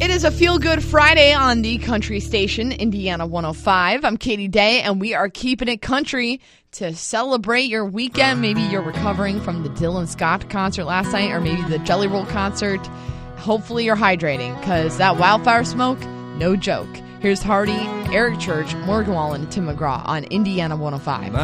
It is a feel-good Friday on the country station, Indiana 105. I'm Katie Day, and we are keeping it country to celebrate your weekend. Maybe you're recovering from the Dylan Scott concert last night, or maybe the Jelly Roll concert. Hopefully you're hydrating, because that wildfire smoke, no joke. Here's Hardy, Eric Church, Morgan Wallen, and Tim McGraw on Indiana 105.